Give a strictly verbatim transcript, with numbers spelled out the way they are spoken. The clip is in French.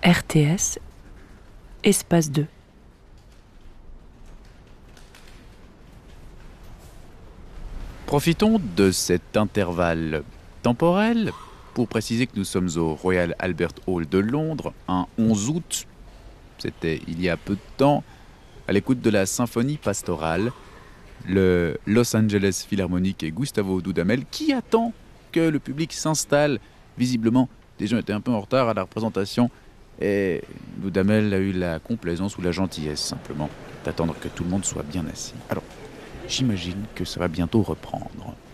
R T S, espace deux. Profitons de cet intervalle temporel pour préciser que nous sommes au Royal Albert Hall de Londres, un onze août, c'était il y a peu de temps, à l'écoute de la symphonie pastorale, le Los Angeles Philharmonic et Gustavo Dudamel, qui attend que le public s'installe. Visiblement, les gens étaient un peu en retard à la représentation et Dudamel a eu la complaisance ou la gentillesse simplement d'attendre que tout le monde soit bien assis. Alors, j'imagine que ça va bientôt reprendre.